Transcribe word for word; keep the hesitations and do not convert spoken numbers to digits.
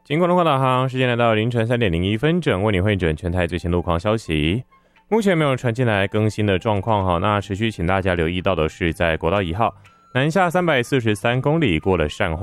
金广路况导航，时间来到凌晨三点零一分整，为你汇整全台最新路况消息。目前没有传进来更新的状况哈，那持续请大家留意到的是，在国道一号南下三百四十三公里过了善化